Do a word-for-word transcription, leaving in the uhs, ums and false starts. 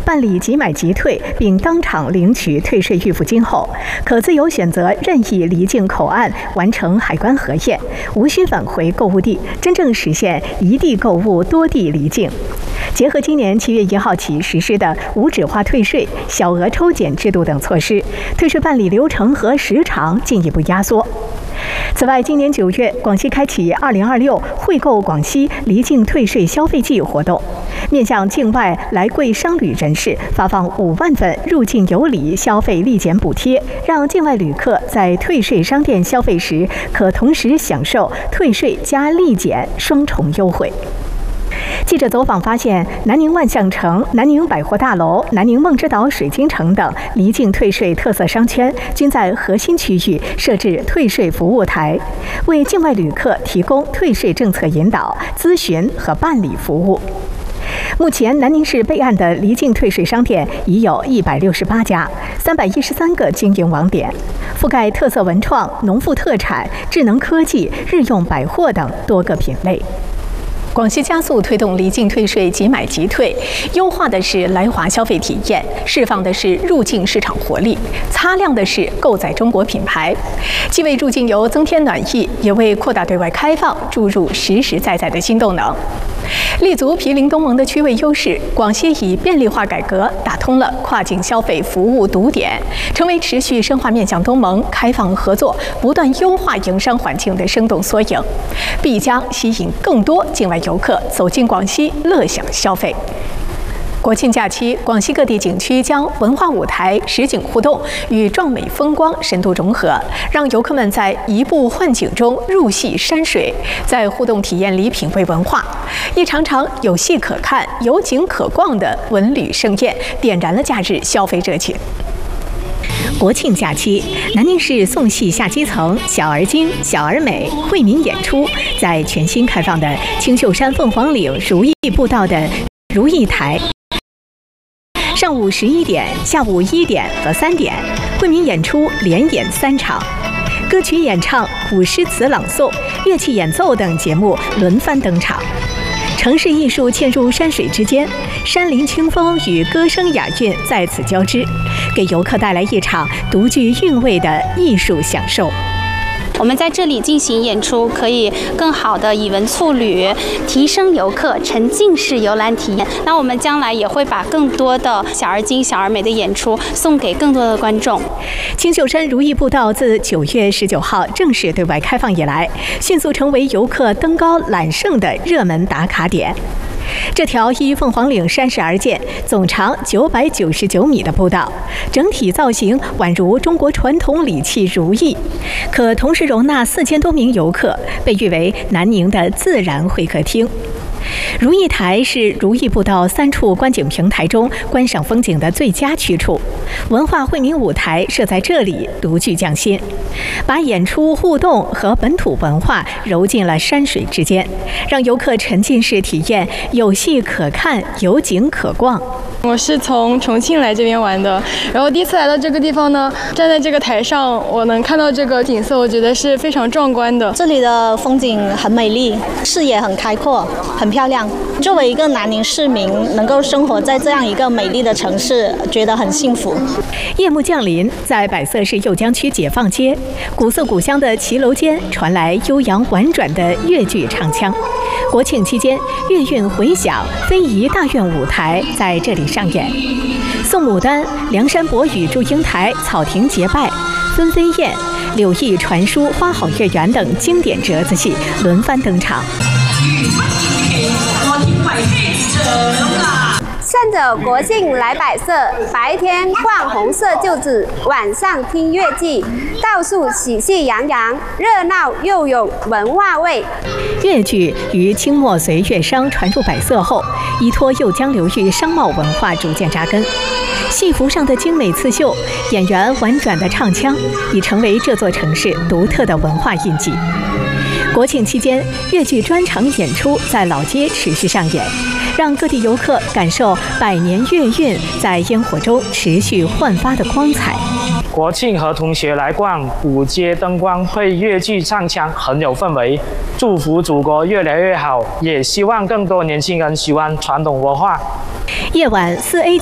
办理即买即退，并当场领取退税预付金后，可自由选择任意离境口岸完成海关核验，无需返回购物地，真正实现一地购物多地离境。结合今年七月一号起实施的无纸化退税、小额抽检制度等措施，退税办理流程和时长进一步压缩。此外，今年九月，广西开启二零二六惠购广西离境退税消费季活动，面向境外来贵商旅人士发放五万份入境有礼消费立减补贴，让境外旅客在退税商店消费时，可同时享受退税加立减双重优惠。记者走访发现，南宁万象城、南宁百货大楼、南宁梦之岛水晶城等离境退税特色商圈均在核心区域设置退税服务台，为境外旅客提供退税政策引导、咨询和办理服务。目前，南宁市备案的离境退税商店已有一百六十八家，三百一十三个经营网点，覆盖特色文创、农副特产、智能科技、日用百货等多个品类。广西加速推动离境退税即买即退，优化的是来华消费体验，释放的是入境市场活力，擦亮的是购在中国品牌，既为入境游增添暖意，也为扩大对外开放注入实实在在的新动能。立足毗邻东盟的区位优势，广西以便利化改革打通了跨境消费服务堵点，成为持续深化面向东盟开放合作、不断优化营商环境的生动缩影，必将吸引更多境外游客走进广西乐享消费。国庆假期，广西各地景区将文化舞台、实景互动与壮美风光深度融合，让游客们在移步换景中入戏山水，在互动体验里品味文化。一场场有戏可看、有景可逛的文旅盛宴，点燃了假日消费热情。国庆假期，南宁市宋戏下基层小而精、小而美惠民演出，在全新开放的青秀山凤凰岭如意步道的如意台。上午十一点、下午一点和三点，惠民演出连演三场，歌曲演唱、古诗词朗诵、乐器演奏等节目轮番登场。城市艺术嵌入山水之间，山林清风与歌声雅韵在此交织，给游客带来一场独具韵味的艺术享受。 我们在这里进行演出，可以更好的以文促旅，提升游客沉浸式游览体验。那我们将来也会把更多的小而精、小而美的演出送给更多的观众。 青秀山如意步道自九月十九号正式对外开放以来，迅速成为游客登高揽胜的热门打卡点。这条依凤凰岭山势而建、总长九百九十九米的步道，整体造型宛如中国传统礼器如意，可同时容纳四千多名游客，被誉为南宁的自然会客厅。如意台是如意步道三处观景平台中观赏风景的最佳去处，文化惠民舞台设在这里独具匠心，把演出互动和本土文化揉进了山水之间，让游客沉浸式体验有戏可看、有景可逛。 我是从重庆来这边玩的，然后第一次来到这个地方呢，站在这个台上，我能看到这个景色，我觉得是非常壮观的。 这里的风景很美丽，视野很开阔，很漂亮。作为一个南宁市民，能够生活在这样一个美丽的城市，觉得很幸福。 夜幕降临，在百色市酉江区解放街，古色古香的骑楼间传来悠扬婉转的越剧唱腔。国庆期间，乐韵回响，非遗大院舞台在这里上演。宋牡丹、梁山伯与祝英台、草亭结拜、分飞燕、柳毅传书、花好月圆等经典折子戏轮番登场。 趁着国庆来百色，白天逛红色旧址，晚上听越剧，到处喜气洋洋，热闹又有文化味。 越剧于清末随粤商传入百色后，依托酉江流域商贸文化逐渐扎根。戏服上的精美刺绣，演员婉转的唱腔，已成为这座城市独特的文化印记。国庆期间，越剧专场演出在老街持续上演，让各地游客感受百年越韵在烟火中持续焕发的光彩。 国庆和同学来逛古街，灯光配越剧唱腔，很有氛围。祝福祖国越来越好，也希望更多年轻人喜欢传统文化。 夜晚四 A